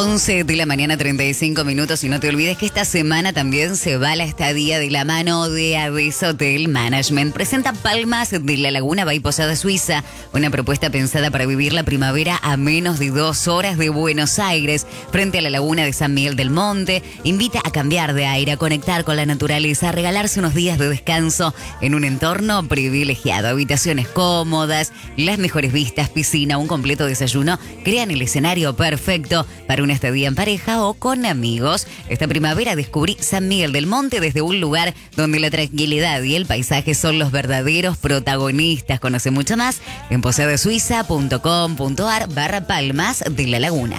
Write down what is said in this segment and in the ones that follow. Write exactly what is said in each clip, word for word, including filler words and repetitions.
once de la mañana, treinta y cinco minutos. Y no te olvides que esta semana también se va la estadía de la mano de Aves Hotel Management. Presenta Palmas de la Laguna Bay Posada Suiza, una propuesta pensada para vivir la primavera a menos de dos horas de Buenos Aires, frente a la laguna de San Miguel del Monte. Invita a cambiar de aire, a conectar con la naturaleza, a regalarse unos días de descanso en un entorno privilegiado. Habitaciones cómodas, las mejores vistas, piscina, un completo desayuno. Crean el escenario perfecto para una estadía en pareja o con amigos. Esta primavera descubrí San Miguel del Monte desde un lugar donde la tranquilidad y el paisaje son los verdaderos protagonistas. Conoce mucho más en posadasuiza.com.ar barra Palmas de la Laguna.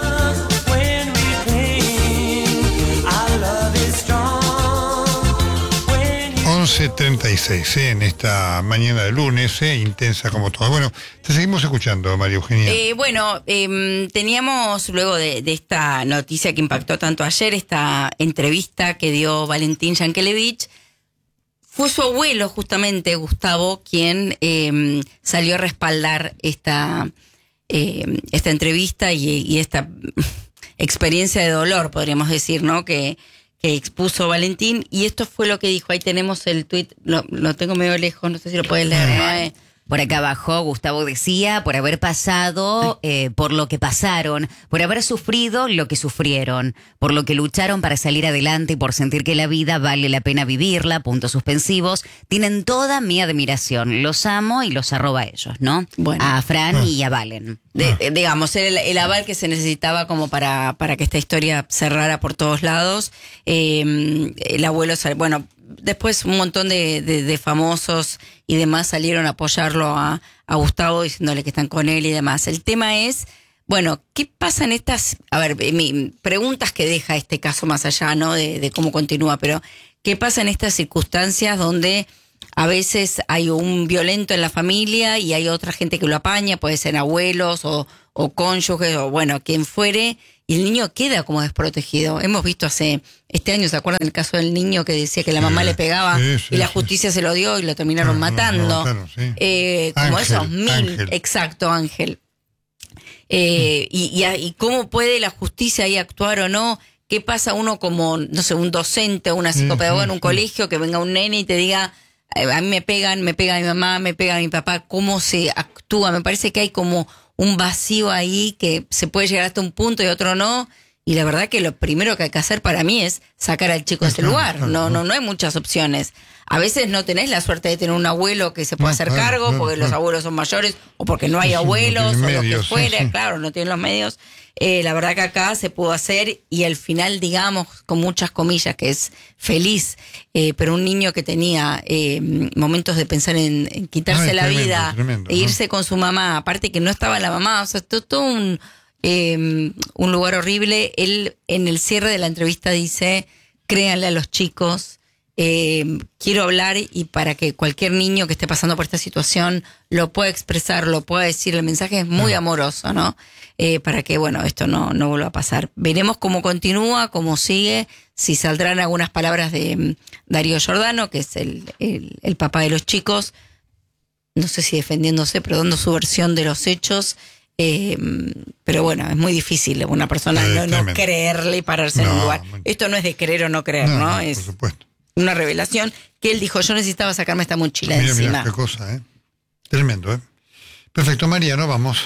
once treinta y seis, ¿eh? En esta mañana de lunes, ¿eh? Intensa como todo. Bueno, te seguimos escuchando, María Eugenia. Eh, bueno, eh, teníamos luego de, de esta noticia que impactó tanto ayer, esta entrevista que dio Valentín Yankelevich. Fue su abuelo, justamente, Gustavo, quien eh, salió a respaldar esta, eh, esta entrevista y, y esta experiencia de dolor, podríamos decir, ¿no? Que que expuso Valentín, y esto fue lo que dijo. Ahí tenemos el tuit, lo, lo tengo medio lejos, no sé si lo puedes leer, ¿no? Eh, Por acá abajo, Gustavo decía, por haber pasado eh, por lo que pasaron, por haber sufrido lo que sufrieron, por lo que lucharon para salir adelante y por sentir que la vida vale la pena vivirla, puntos suspensivos, tienen toda mi admiración. Los amo y los arroba a ellos, ¿no? Bueno. A Fran ah. y a Valen. De, de, digamos, el, el aval que se necesitaba como para, para que esta historia cerrara por todos lados. Eh, el abuelo, bueno... Después un montón de, de, de famosos y demás salieron a apoyarlo a, a Gustavo, diciéndole que están con él y demás. El tema es, bueno, ¿qué pasa en estas, a ver, mi, preguntas que deja este caso más allá, ¿no? De, de cómo continúa, pero ¿qué pasa en estas circunstancias donde a veces hay un violento en la familia y hay otra gente que lo apaña, puede ser abuelos o, o cónyuges o bueno, quien fuere, y el niño queda como desprotegido? Hemos visto hace este año, ¿se acuerdan del caso del niño que decía que la mamá le pegaba sí, sí, y la sí. justicia se lo dio y lo terminaron no, matando? No, no, claro, sí. eh, como Ángel, esos mil, Ángel. Exacto, Ángel. Eh, y, y, y cómo puede la justicia ahí actuar o no. ¿Qué pasa uno como, no sé, un docente o una psicopedagoga sí, sí, en un sí. colegio, que venga un nene y te diga, a mí me pegan, me pega mi mamá, me pega mi papá? ¿Cómo se actúa? Me parece que hay como un vacío ahí que se puede llegar hasta un punto y otro no. Y la verdad que lo primero que hay que hacer para mí es sacar al chico de ese lugar. No, no, no hay muchas opciones. A veces no tenés la suerte de tener un abuelo que se pueda hacer cargo porque los abuelos son mayores o porque no hay abuelos o lo que fuera. Claro, no tienen los medios. Eh, la verdad que acá se pudo hacer y al final, digamos, con muchas comillas, que es feliz, eh, pero un niño que tenía eh, momentos de pensar en, en quitarse Ay, la tremendo, vida tremendo, e irse ¿no? con su mamá, aparte que no estaba la mamá, o sea, todo, todo un, eh, un lugar horrible. Él en el cierre de la entrevista dice, créanle a los chicos, eh, quiero hablar y para que cualquier niño que esté pasando por esta situación lo pueda expresar, lo pueda decir. El mensaje es muy amoroso, ¿no? Eh, para que, bueno, esto no, no vuelva a pasar. Veremos cómo continúa, cómo sigue, si saldrán algunas palabras de um, Darío Giordano, que es el, el, el papá de los chicos, no sé si defendiéndose, pero dando su versión de los hechos. Eh, pero bueno, es muy difícil una persona no, no creerle y pararse no, en un lugar. Esto no es de creer o no creer, ¿no? no, no es por supuesto. Una revelación que él dijo, yo necesitaba sacarme esta mochila mira, encima. Mira qué cosa, ¿eh? Tremendo, ¿eh? Perfecto, Mariano, vamos.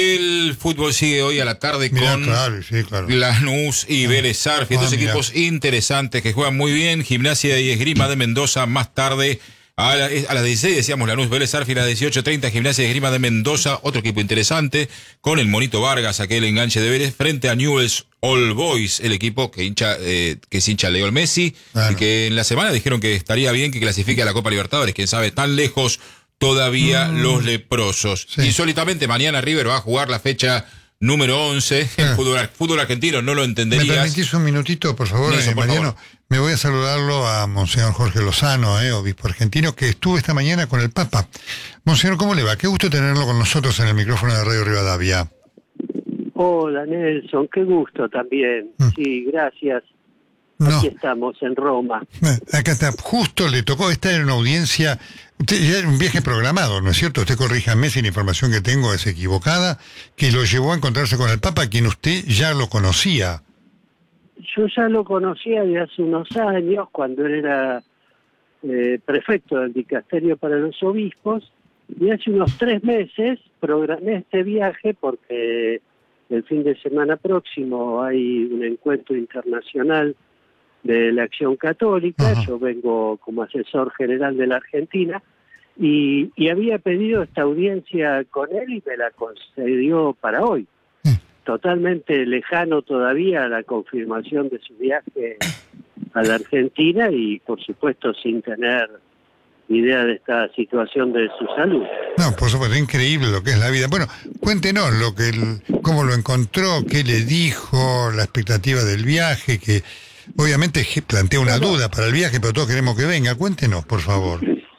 El fútbol sigue hoy a la tarde mirá, con claro, sí, claro. Lanús y ah, Vélez Sarsfield, dos ah, equipos interesantes que juegan muy bien. Gimnasia y Esgrima de Mendoza más tarde. A, la, a las dieciséis decíamos Lanús, Vélez Sarsfield a las dieciocho treinta, Gimnasia y Esgrima de Mendoza, otro equipo interesante, con el Monito Vargas, aquel enganche de Vélez, frente a Newell's Old Boys, el equipo que hincha eh, que es hincha Leo Messi, claro. Y que en la semana dijeron que estaría bien que clasifique a la Copa Libertadores, quién sabe, tan lejos todavía mm. los leprosos. Sí. Insólitamente, mañana River va a jugar la fecha número once, el ah. fútbol, fútbol argentino no lo entenderías. ¿Me permitís un minutito, por favor, Eso, eh, por Mariano? favor. Me voy a saludarlo a Monseñor Jorge Lozano, eh, obispo argentino, que estuvo esta mañana con el Papa. Monseñor, ¿cómo le va? Qué gusto tenerlo con nosotros en el micrófono de Radio Rivadavia. Hola, Nelson, qué gusto también. Mm. Sí, gracias. No. Aquí estamos, en Roma. Acá está, justo le tocó, esta era una audiencia, usted, ya era un viaje programado, ¿no es cierto? Usted corríjame si la información que tengo es equivocada, que lo llevó a encontrarse con el Papa, quien usted ya lo conocía. Yo ya lo conocía de hace unos años, cuando él era eh, prefecto del dicasterio para los obispos, y hace unos tres meses programé este viaje porque el fin de semana próximo hay un encuentro internacional de la Acción Católica. Ajá. Yo vengo como asesor general de la Argentina y, y había pedido esta audiencia con él y me la concedió para hoy. Sí. Totalmente lejano todavía a la confirmación de su viaje a la Argentina y por supuesto sin tener idea de esta situación de su salud. No, por supuesto, increíble lo que es la vida. Bueno, cuéntenos lo que él, cómo lo encontró, qué le dijo, la expectativa del viaje, que obviamente plantea una duda para el viaje, pero todos queremos que venga. Cuéntenos, por favor.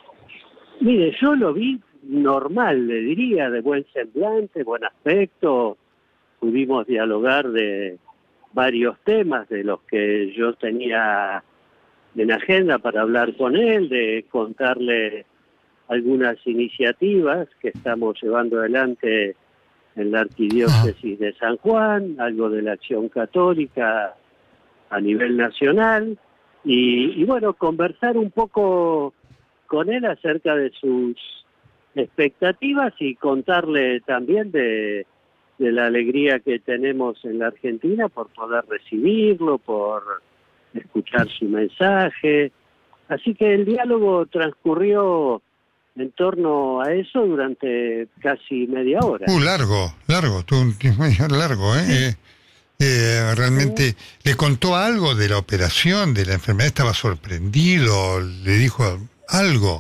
Mire, yo lo vi normal, le diría, de buen semblante, buen aspecto. Pudimos dialogar de varios temas de los que yo tenía en agenda para hablar con él, de contarle algunas iniciativas que estamos llevando adelante en la Arquidiócesis de San Juan, algo de la Acción Católica a nivel nacional, y, y bueno, conversar un poco con él acerca de sus expectativas y contarle también de, de la alegría que tenemos en la Argentina por poder recibirlo, por escuchar su mensaje. Así que el diálogo transcurrió en torno a eso durante casi media hora. Uh, largo, largo, tú un medio largo, ¿eh? Sí. Eh, realmente, sí. ¿Le contó algo de la operación, de la enfermedad? ¿Estaba sorprendido? ¿Le dijo algo?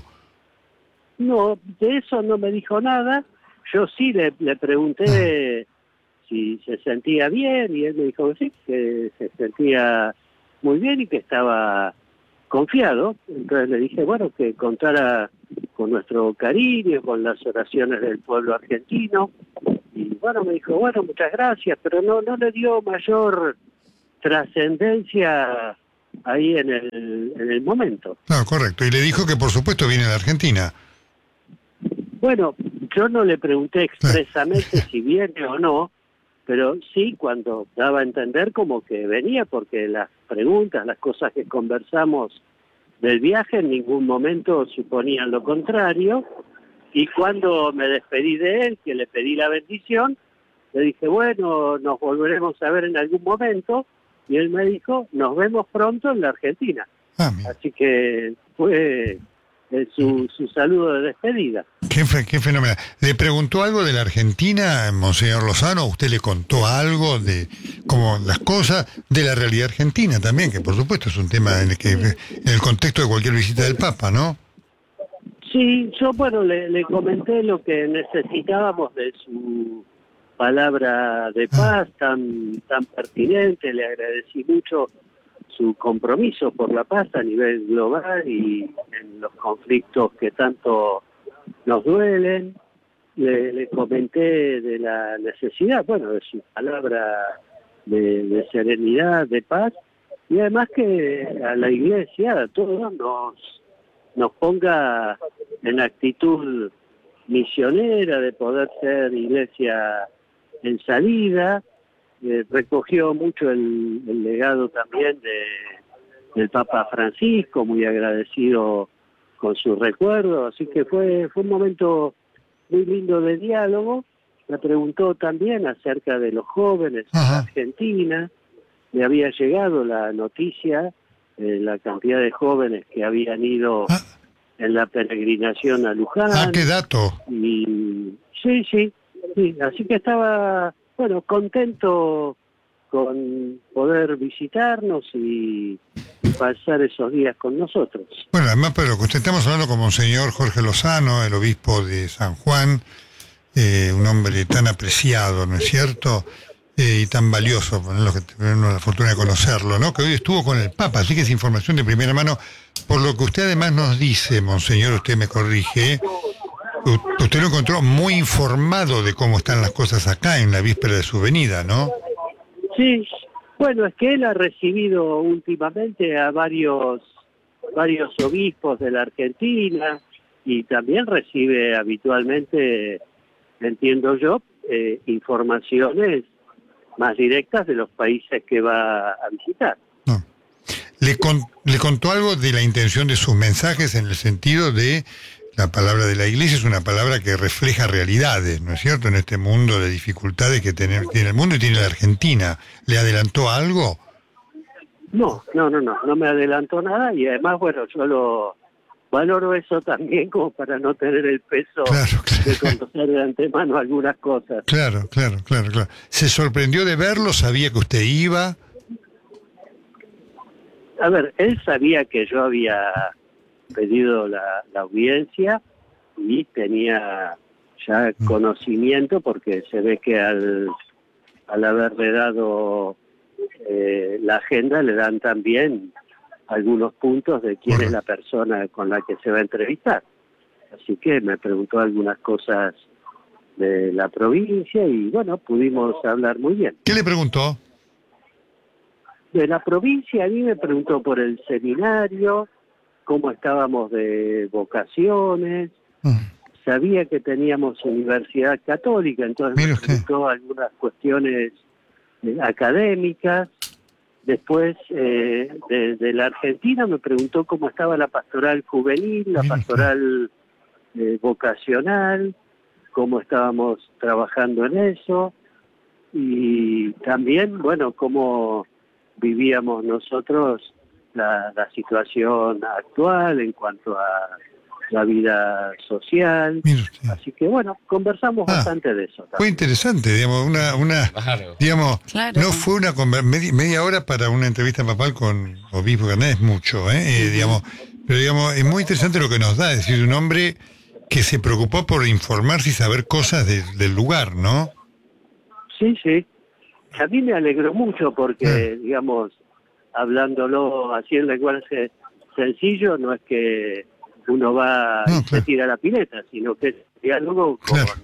No, de eso no me dijo nada. Yo sí le, le pregunté ah. si se sentía bien y él me dijo que sí, que se sentía muy bien y que estaba confiado. Entonces le dije, bueno, que contara con nuestro cariño, con las oraciones del pueblo argentino. Y bueno, me dijo, bueno, muchas gracias, pero no no le dio mayor trascendencia ahí en el, en el momento. No, correcto. Y le dijo que por supuesto viene de Argentina. Bueno, yo no le pregunté expresamente si viene o no, pero sí cuando daba a entender como que venía, porque las preguntas, las cosas que conversamos del viaje en ningún momento suponían lo contrario. Y cuando me despedí de él, que le pedí la bendición, le dije, bueno, nos volveremos a ver en algún momento. Y él me dijo, nos vemos pronto en la Argentina. Ah, Así que fue eh, su, su saludo de despedida. Qué, qué fenomenal. ¿Le preguntó algo de la Argentina, Monseñor Lozano? ¿Usted le contó algo de como las cosas de la realidad argentina también? Que por supuesto es un tema en el, que, en el contexto de cualquier visita del Papa, ¿no? Sí, yo bueno le, le comenté lo que necesitábamos de su palabra de paz tan tan pertinente. Le agradecí mucho su compromiso por la paz a nivel global y en los conflictos que tanto nos duelen. Le, le comenté de la necesidad, bueno, de su palabra de, de serenidad, de paz, y además que a la Iglesia, a todos nos nos ponga en actitud misionera de poder ser iglesia en salida. Eh, recogió mucho el, el legado también de, del Papa Francisco, muy agradecido con su recuerdo, así que fue, fue un momento muy lindo de diálogo. Me preguntó también acerca de los jóvenes en Argentina. Le había llegado la noticia Eh, la cantidad de jóvenes que habían ido ah. en la peregrinación a Luján. Ah, qué dato. Y sí, sí, sí, así que estaba, bueno, contento con poder visitarnos y pasar esos días con nosotros. Bueno, además, pero lo que usted estamos hablando con Monseñor Jorge Lozano, el obispo de San Juan, eh, un hombre tan apreciado, ¿no es cierto?, Eh, y tan valioso, lo que tenemos la fortuna de conocerlo, ¿no? Que hoy estuvo con el Papa, así que es información de primera mano. Por lo que usted además nos dice, Monseñor, usted me corrige, usted lo encontró muy informado de cómo están las cosas acá en la víspera de su venida, ¿no? Sí, Bueno, es que él ha recibido últimamente a varios, varios obispos de la Argentina y también recibe habitualmente, entiendo yo, eh, informaciones más directas de los países que va a visitar. No. ¿Le, con, ¿Le contó algo de la intención de sus mensajes en el sentido de la palabra de la Iglesia es una palabra que refleja realidades, ¿no es cierto? En este mundo de dificultades que tiene, tiene el mundo y tiene la Argentina. ¿Le adelantó algo? No, no, no, no, no me adelantó nada y además, bueno, yo lo valoro eso también como para no tener el peso claro, claro. de conocer de antemano algunas cosas. Claro, claro, claro, claro. ¿Se sorprendió de verlo? ¿Sabía que usted iba? A ver, él sabía que yo había pedido la, la audiencia y tenía ya conocimiento porque se ve que al, al haberle dado eh, la agenda le dan también algunos puntos de quién Correcto. es la persona con la que se va a entrevistar. Así que me preguntó algunas cosas de la provincia y bueno, pudimos hablar muy bien. ¿Qué le preguntó? De la provincia a mí me preguntó por el seminario, cómo estábamos de vocaciones, Mm. sabía que teníamos universidad católica, entonces Mire me usted. preguntó algunas cuestiones eh, académicas. Después eh, de, de la Argentina me preguntó cómo estaba la pastoral juvenil, la Mire usted. pastoral eh, vocacional, cómo estábamos trabajando en eso y también, bueno, cómo vivíamos nosotros la, la situación actual en cuanto a la vida social. Mire usted. Así que bueno, conversamos Ah, bastante de eso también. Fue interesante, digamos, una, una, Claro. digamos, Claro. no fue una conver- media, media hora para una entrevista papal con obispo Garnet, es mucho, ¿eh? Eh, digamos, pero digamos, es muy interesante lo que nos da, es decir, un hombre que se preocupó por informarse y saber cosas de- del lugar, ¿no? Sí, sí. A mí me alegró mucho porque, Ah. digamos, hablándolo así en lenguaje sencillo, no es que uno va No, y claro. se tira a la pileta, sino que es diálogo con, Claro.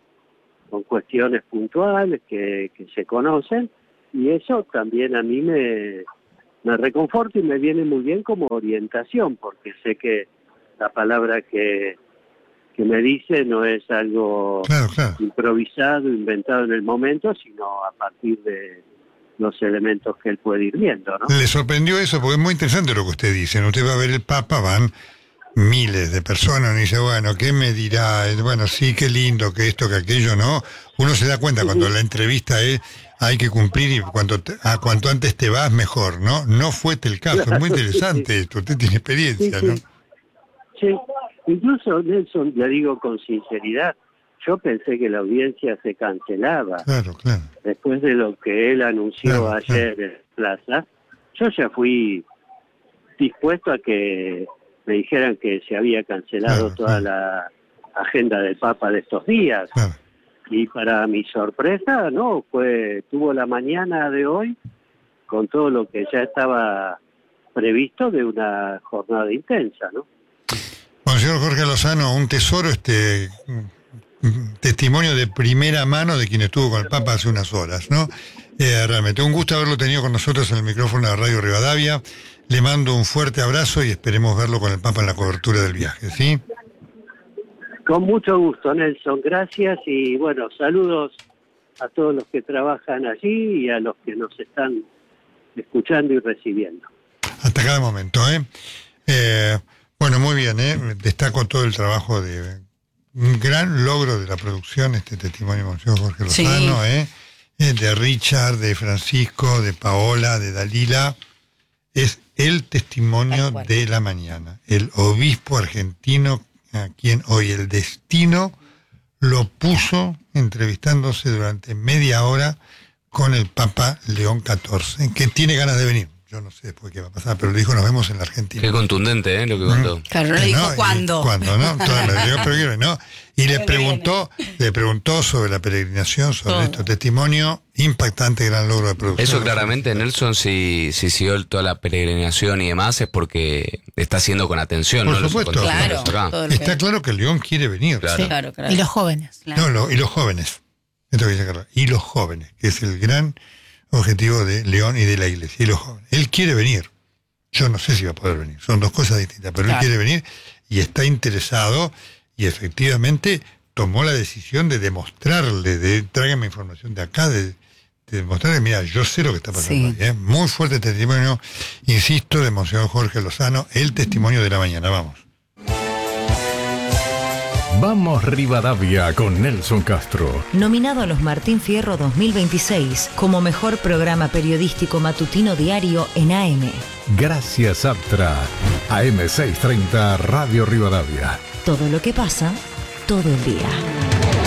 con cuestiones puntuales que, que se conocen y eso también a mí me, me reconforta y me viene muy bien como orientación porque sé que la palabra que, que me dice no es algo Claro, claro. improvisado, inventado en el momento, sino a partir de los elementos que él puede ir viendo, ¿no? Le sorprendió eso, porque es muy interesante lo que usted dice. ¿no? Usted va a ver el Papa, van miles de personas, y dice, bueno, ¿qué me dirá? Eh, Bueno, sí, qué lindo, que esto, que aquello, ¿no? Uno se da cuenta cuando la entrevista es, hay que cumplir y cuanto, te- a cuanto antes te vas, mejor, ¿no? No fue el caso, es muy interesante esto, usted tiene experiencia, Sí, ¿no? sí. Sí, incluso Nelson, le digo con sinceridad, yo pensé que la audiencia se cancelaba. Claro, claro. Después de lo que él anunció Claro, ayer en Plaza, yo ya fui dispuesto a que me dijeran que se había cancelado Claro, toda claro. la agenda del Papa de estos días. Claro. Y para mi sorpresa, no, fue tuvo la mañana de hoy con todo lo que ya estaba previsto de una jornada intensa, ¿no? Bueno, señor Jorge Lozano, un tesoro, este mm, testimonio de primera mano de quien estuvo con el Papa hace unas horas, ¿no? Eh, realmente, un gusto haberlo tenido con nosotros en el micrófono de Radio Rivadavia. Le mando un fuerte abrazo y esperemos verlo con el Papa en la cobertura del viaje, ¿sí? Con mucho gusto, Nelson, gracias y bueno, saludos a todos los que trabajan allí y a los que nos están escuchando y recibiendo. Hasta cada momento, ¿eh? Eh, bueno, muy bien, ¿eh? Destaco todo el trabajo de un gran logro de la producción, este testimonio de Monseñor Jorge Sí. Lozano, ¿eh? Eh, de Richard, de Francisco, de Paola, de Dalila. Es el testimonio Tal cual. de la mañana. El obispo argentino a quien hoy el destino lo puso entrevistándose durante media hora con el Papa León catorce, que tiene ganas de venir. Yo no sé después qué va a pasar, pero le dijo, nos vemos en la Argentina. Qué contundente, ¿eh? Lo que contó. Claro, no le dijo Y- cuándo. ¿Cuándo, no? Entonces me dijo, pero quiero, ¿no? Y le Bueno, preguntó, le preguntó sobre la peregrinación, sobre Todo. esto. Testimonio impactante, gran logro de producción. Eso claramente, Nelson, si, si siguió toda la peregrinación y demás, es porque está haciendo con atención, Por ¿no? Los supuesto. acontecimientos Claro, acá. todo lo Está que- claro que el León quiere venir. Claro. Claro, claro. Y los jóvenes. Claro. No, lo- y los jóvenes. Esto que dice Carlos. Y los jóvenes, que es el gran objetivo de León y de la Iglesia y los jóvenes. Él quiere venir. Yo no sé si va a poder venir. Son dos cosas distintas, pero claro. Él quiere venir y está interesado y efectivamente tomó la decisión de demostrarle, de tráigame información de acá, de, de demostrarle, mira, yo sé lo que está pasando sí. ahí, ¿eh? Muy fuerte testimonio, insisto, de Monseñor Jorge Lozano, el testimonio de la mañana. Vamos. Vamos Rivadavia con Nelson Castro. Nominado a los Martín Fierro dos mil veintiséis como mejor programa periodístico matutino diario en A M. Gracias Aptra. A M seiscientos treinta Radio Rivadavia. Todo lo que pasa, todo el día.